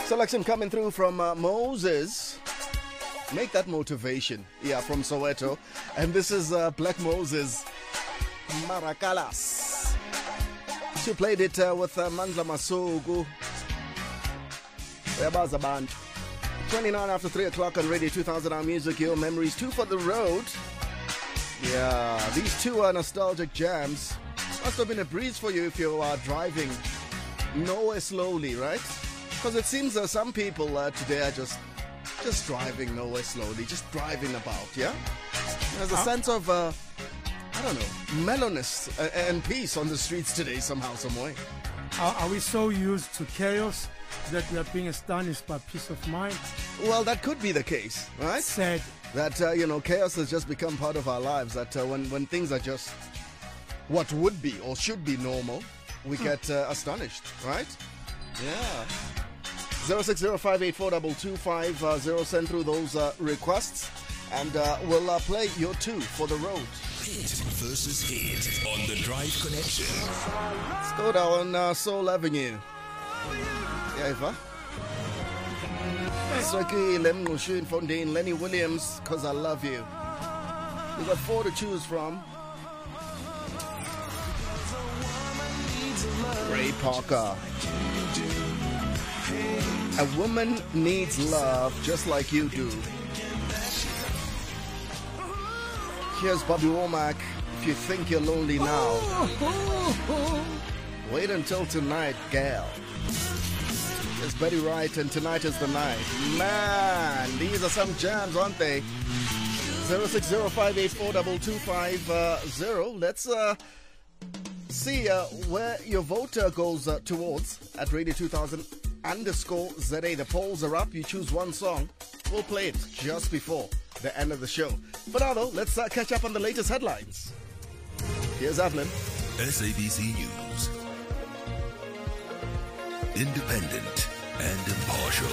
Selection coming through from Moses. Make that motivation. Yeah, from Soweto. And this is Black Moses Marakalas. She played it with Mandla Masugu. 29 after 3 o'clock on Radio 2000, our music, your memories, 2 for the road. Yeah, these 2 are nostalgic jams. Must have been a breeze for you if you are driving nowhere slowly, right? Because it seems some people today are just driving nowhere slowly, just driving about, yeah? There's a sense of, I don't know, mellowness and peace on the streets today somehow, some way. Are we so used to chaos that we are being astonished by peace of mind? Well, that could be the case, right? Sad. That, chaos has just become part of our lives, that when things are just what would be or should be normal, we get astonished, right? Yeah. 0605842250. Send through those requests, and we'll play your 2 for the road. Hit versus hit on the Drive Connection. Stood on Soul Avenue. Yeah, Eva. Swaki, Lem Nushin, Fondane, Lenny Williams, Cause I Love You. We've got 4 to choose from. Ray Parker. A woman needs love just like you do. Here's Bobby Womack. If you think you're lonely now, wait until tonight, gal. It's Betty Wright, and tonight is the night. Man, these are some jams, aren't they? 0605842250. Let's see where your vote goes towards at Radio 2000_ZA. The polls are up. You choose one song. We'll play it just before the end of the show. For now, though, let's catch up on the latest headlines. Here's Evelyn. SABC News. Independent and impartial.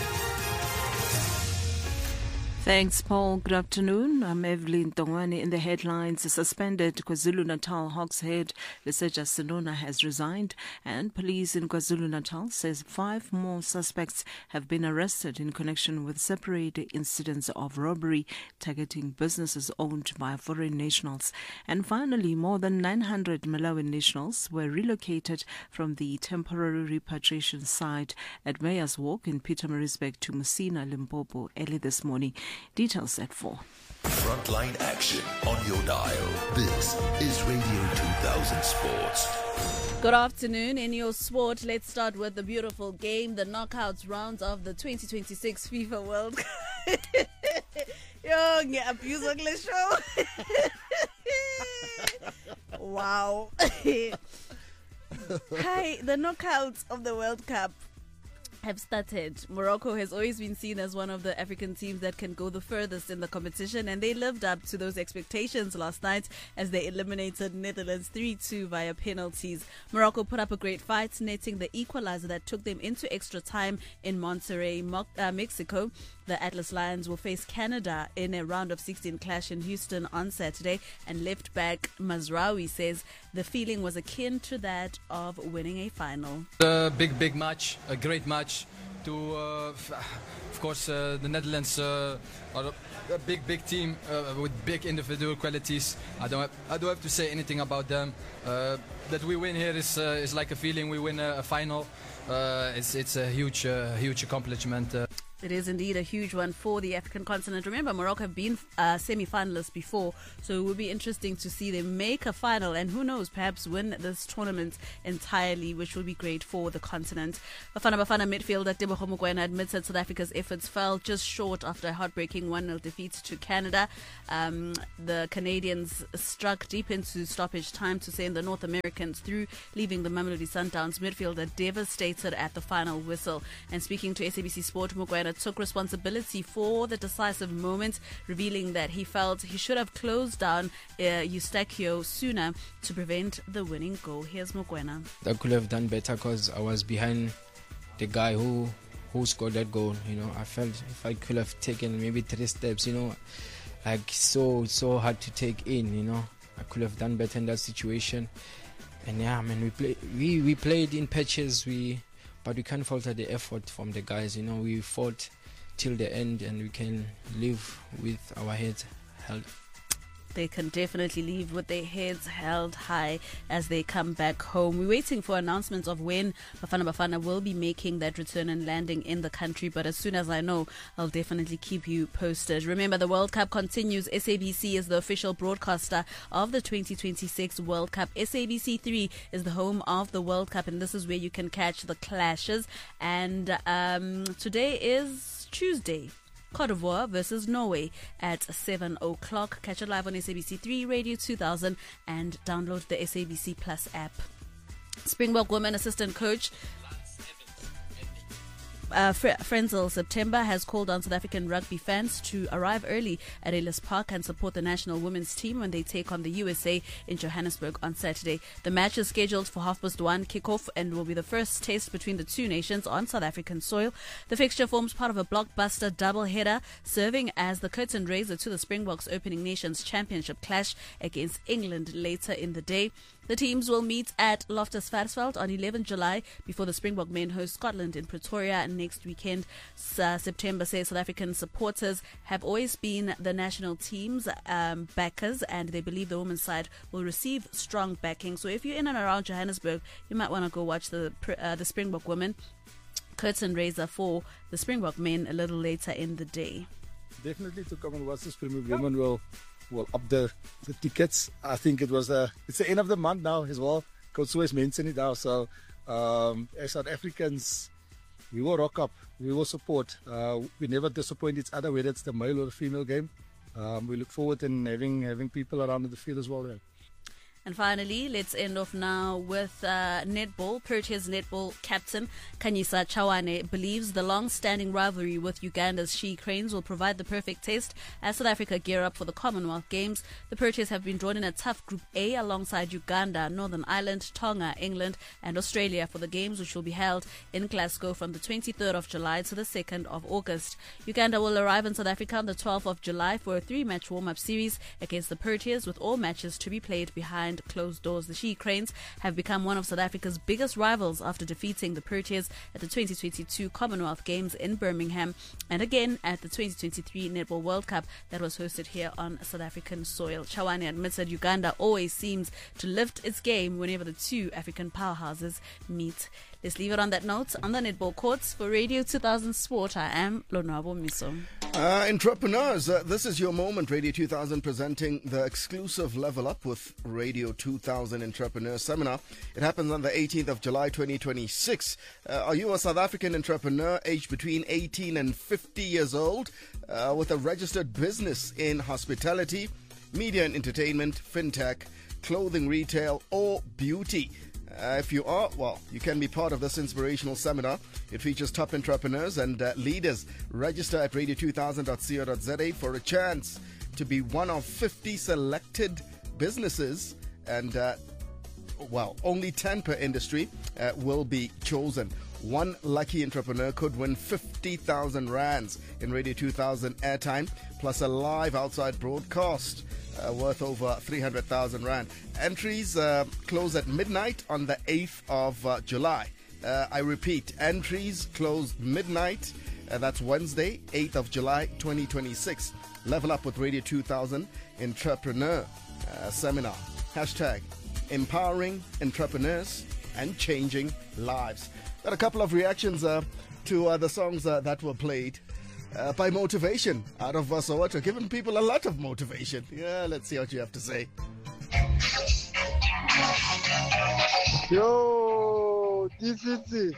Thanks, Paul. Good afternoon. I'm Evelyn Tongwane. In the headlines, suspended KwaZulu-Natal Hawks head Lesetja Senona has resigned, and police in KwaZulu-Natal says 5 more suspects have been arrested in connection with separate incidents of robbery targeting businesses owned by foreign nationals. And finally, more than 900 Malawian nationals were relocated from the temporary repatriation site at Mayor's Walk in Pietermaritzburg to Musina, Limpopo early this morning. Details at 4. Frontline action on your dial. This is Radio 2000 Sports. Good afternoon. In your sport, let's start with the beautiful game, the knockouts rounds of the 2026 FIFA World Cup. Yo, abuse English show. Wow. Hi, the knockouts of the World Cup have started. Morocco has always been seen as one of the African teams that can go the furthest in the competition, and they lived up to those expectations last night as they eliminated Netherlands 3-2 via penalties. Morocco put up a great fight, netting the equalizer that took them into extra time in Monterrey, Mexico. The Atlas Lions will face Canada in a round of 16 clash in Houston on Saturday, and left back Mazraoui says the feeling was akin to that of winning a final. A big match, a great match. Of course, the Netherlands are a big team with big individual qualities. I don't have to say anything about them. That we win here is like a feeling we win a final. It's a huge accomplishment. It is indeed a huge one for the African continent. Remember, Morocco have been semi-finalists before, so it would be interesting to see them make a final and who knows, perhaps win this tournament entirely, which will be great for the continent. Bafana midfielder Tebogo Mokoena admits that South Africa's efforts fell just short after a heartbreaking 1-0 defeat to Canada. The Canadians struck deep into stoppage time to send the North Americans through, leaving the Mamelodi Sundowns midfielder devastated at the final whistle. And speaking to SABC Sport, Mokoena took responsibility for the decisive moment, revealing that he felt he should have closed down Eustachio sooner to prevent the winning goal. Here's Mokoena. I could have done better because I was behind the guy who scored that goal. I felt if I could have taken maybe 3 steps, like so hard to take in. I could have done better in that situation. And yeah, we played in patches. We but we can't falter the effort from the guys. You know, we fought till the end, and we can live with our heads held. They can definitely leave with their heads held high as they come back home. We're waiting for announcements of when Bafana Bafana will be making that return and landing in the country, but as soon as I know, I'll definitely keep you posted. Remember, the World Cup continues. SABC is the official broadcaster of the 2026 World Cup. SABC 3 is the home of the World Cup, and this is where you can catch the clashes. And today is Tuesday. Cote d'Ivoire versus Norway at 7 o'clock. Catch it live on SABC 3 Radio 2000 and download the SABC Plus app. Springbok women assistant coach Frenzel September has called on South African rugby fans to arrive early at Ellis Park and support the national women's team when they take on the USA in Johannesburg on Saturday. The match is scheduled for 1:30 kickoff and will be the first test between the two nations on South African soil. The fixture forms part of a blockbuster doubleheader, serving as the curtain raiser to the Springboks opening Nations Championship clash against England later in the day. The teams will meet at Loftus Versfeld on 11 July before the Springbok men host Scotland in Pretoria next weekend. September says South African supporters have always been the national team's backers, and they believe the women's side will receive strong backing. So if you're in and around Johannesburg, you might want to go watch the Springbok women curtain raiser for the Springbok men a little later in the day. Definitely to come and watch the Springbok women will up the tickets. I think it's the end of the month now as well. Coach Suez mentioned it now. So as South Africans, we will rock up. We will support. We never disappoint each other, whether it's the male or the female game. We look forward to having people around in the field as well. Yeah. And finally, let's end off now with netball. Proteas netball captain Kanyisa Chawane believes the long-standing rivalry with Uganda's She Cranes will provide the perfect test as South Africa gear up for the Commonwealth Games. The Proteas have been drawn in a tough Group A alongside Uganda, Northern Ireland, Tonga, England and Australia for the Games, which will be held in Glasgow from the 23rd of July to the 2nd of August. Uganda will arrive in South Africa on the 12th of July for a 3-match warm-up series against the Proteas, with all matches to be played behind closed doors. The She Cranes have become one of South Africa's biggest rivals after defeating the Proteas at the 2022 Commonwealth Games in Birmingham and again at the 2023 Netball World Cup that was hosted here on South African soil. Chawane admits that Uganda always seems to lift its game whenever the two African powerhouses meet. Let's leave it on that note. On the netball courts for Radio 2000 Sport, I am Lonwabo Miso. Entrepreneurs, this is your moment. Radio 2000 presenting the exclusive Level Up with Radio 2000 Entrepreneur Seminar. It happens on the 18th of July 2026. Are you a South African entrepreneur aged between 18 and 50 years old with a registered business in hospitality, media and entertainment, fintech, clothing retail or beauty? If you are, well, you can be part of this inspirational seminar. It features top entrepreneurs and leaders. Register at radio2000.co.za for a chance to be one of 50 selected businesses, and only 10 per industry will be chosen. One lucky entrepreneur could win 50,000 rands in Radio 2000 airtime, plus a live outside broadcast worth over 300,000 rand. Entries close at midnight on the 8th of July. I repeat, entries close midnight. That's Wednesday, 8th of July, 2026. Level Up with Radio 2000 Entrepreneur Seminar. Hashtag empowering entrepreneurs and changing lives. Got a couple of reactions to the songs that were played by Motivation out of Soweto, giving people a lot of motivation. Yeah, let's see what you have to say. Yo, DCC.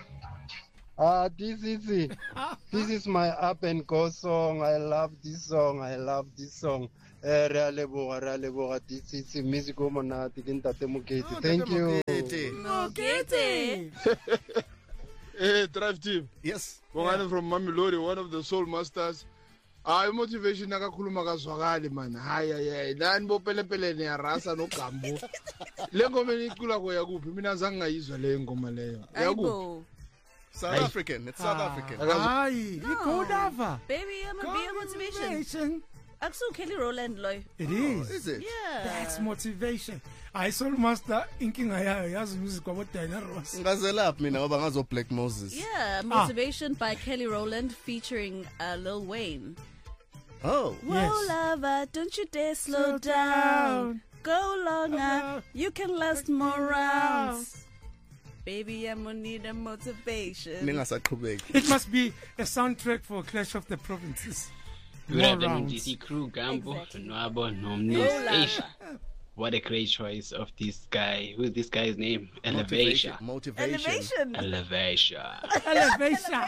DCC. This is my up and go song. I love this song. Re a leboga DCC music o monate ke Ntate Mokete. Thank you. Mokete. Hey, Drive Team. Yes. Bongani from Mamelodi, one of the soul masters. Motivation nakakhuluma kazwakali man. Hayi nani bopelepele ne rasa no kambo. Le ngoma icula ko yakuphi? Mina zange ngayizwa le ngoma leyo. Yakuphi? South African. It's South African. Hayi, iGodava. Baby, I'm a be a motivation. Aksu Kelly Rowland loy. It is. Is it? Yeah. That's motivation. I Soul Master inkinga yayo yazi music kwabo Diana Ross. Ngazelaphi mina ngoba ngazo Black Moses. Yeah, Motivation by Kelly Rowland featuring Lil Wayne. Oh. Whoa, Yes. lover, don't you dare slow down. Go longer, you can last more rounds. Baby, I'm gonna need a motivation. Ningasaqhubeki. It must be a soundtrack for Clash of the Provinces. We More have the rounds. MGC crew, Gambo, Exactly. Nwabo, Go Nomnis, lover. Asia. What a great choice of this guy. Who's this guy's name? Elevation. Motivation. Elevation. Elevation.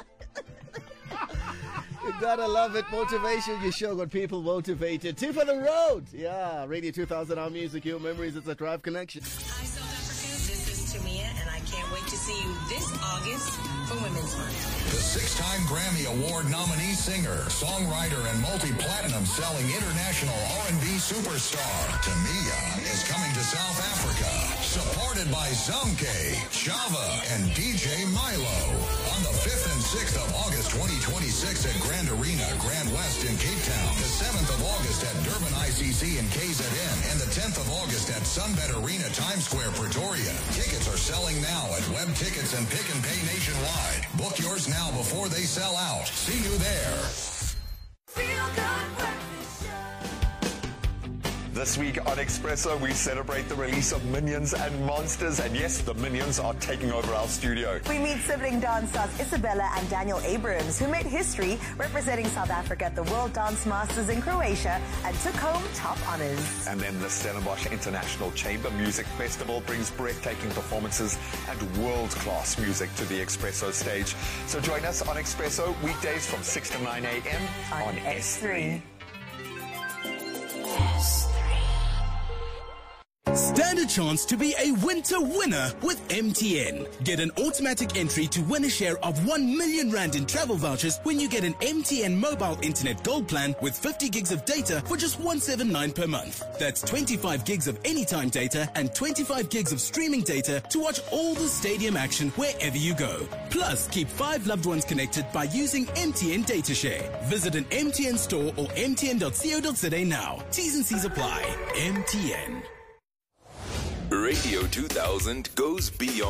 You gotta love it. Motivation. You sure got people motivated. Two for the road. Yeah. Radio 2000, our music, your memories. It's a Drive Connection. Hi, South Africa. This is Tamia, and I can't wait to see you this August for Women's Month. The six-time Grammy Award nominee singer, songwriter, and multi-platinum selling international R&B superstar, Tamia, is coming to South Africa. Supported by Zamke, Chava, and DJ Milo. On the 5th and 6th of August 2026 at Grand Arena, Grand West in Cape Town. The 7th of August at Durban ICC in KZN. And the 10th of August at Sunbet Arena, Times Square, Pretoria. Tickets are selling now at Web Tickets and Pick and Pay nationwide. Book yours now before they sell out. See you there. This week on Expresso, we celebrate the release of Minions and Monsters. And yes, the Minions are taking over our studio. We meet sibling dance stars Isabella and Daniel Abrams, who made history representing South Africa at the World Dance Masters in Croatia and took home top honors. And then the Stellenbosch International Chamber Music Festival brings breathtaking performances and world-class music to the Expresso stage. So join us on Expresso weekdays from 6 to 9 a.m. on S3. Stand a chance to be a winter winner with MTN. Get an automatic entry to win a share of 1 million rand in travel vouchers when you get an MTN mobile internet gold plan with 50 gigs of data for just 179 per month. That's 25 gigs of anytime data and 25 gigs of streaming data to watch all the stadium action wherever you go. Plus, keep 5 loved ones connected by using MTN Data Share. Visit an MTN store or mtn.co.za now. T's and C's apply. MTN. Radio 2000 goes beyond.